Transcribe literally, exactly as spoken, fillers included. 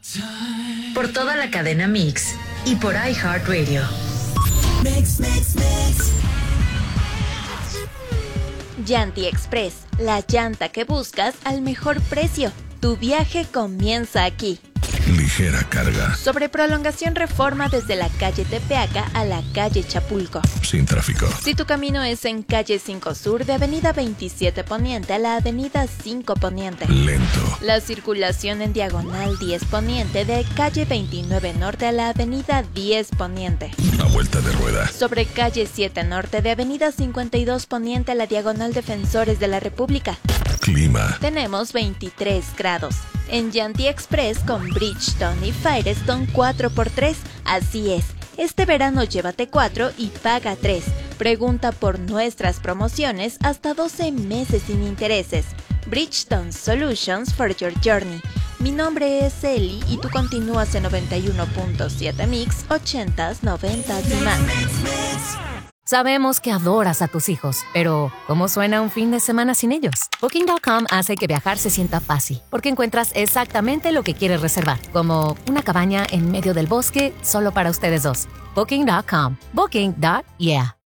Por toda la cadena Mix y por iHeartRadio. Mix, mix, mix. Yanti Express, la llanta que buscas al mejor precio. Tu viaje comienza aquí. Ligera carga. Sobre prolongación Reforma desde la calle Tepeaca a la calle Chapulco. Sin tráfico. Si tu camino es en calle cinco Sur de avenida veintisiete Poniente a la avenida cinco Poniente. Lento. La circulación en diagonal diez Poniente de calle veintinueve Norte a la avenida diez Poniente. A vuelta de rueda. Sobre calle siete Norte de avenida cincuenta y dos Poniente a la diagonal Defensores de la República. Clima. Tenemos veintitrés grados. En Yanti Express con Bridgestone y Firestone cuatro por tres. Así es, este verano llévate cuatro y paga tres. Pregunta por nuestras promociones hasta doce meses sin intereses. Bridgestone Solutions for your journey. Mi nombre es Eli y tú continúas en noventa y uno punto siete Mix, ochentas, noventas y más. Sabemos que adoras a tus hijos, pero ¿cómo suena un fin de semana sin ellos? Booking punto com hace que viajar se sienta fácil, porque encuentras exactamente lo que quieres reservar, como una cabaña en medio del bosque solo para ustedes dos. Booking punto com. Booking. Yeah.